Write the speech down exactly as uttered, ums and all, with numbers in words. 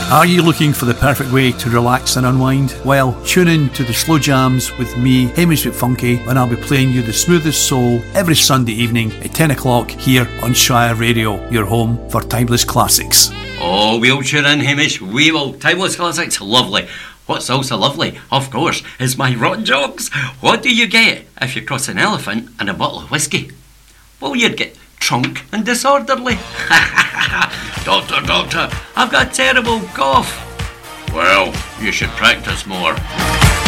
Are you looking for the perfect way to relax and unwind? Well, tune in to the Slow Jams with me, Hamish McFunky, when I'll be playing you the smoothest soul every Sunday evening at ten o'clock here on Shire Radio, your home for timeless classics. Oh, we'll tune in, Hamish. We will. Timeless classics, lovely. What's also lovely, of course, is my rotten jokes. What do you get if you cross an elephant and a bottle of whiskey? Well, you'd get drunk and disorderly. Doctor, doctor, I've got a terrible cough. Well, you should practice more.